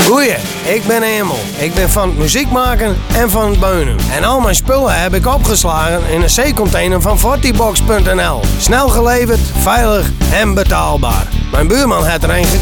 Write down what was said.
Goeie, ik ben Emel. Ik ben van het muziek maken en van het beunen. En al mijn spullen heb ik opgeslagen in een C-container van Fortibox.nl. Snel geleverd, veilig en betaalbaar. Mijn buurman had er een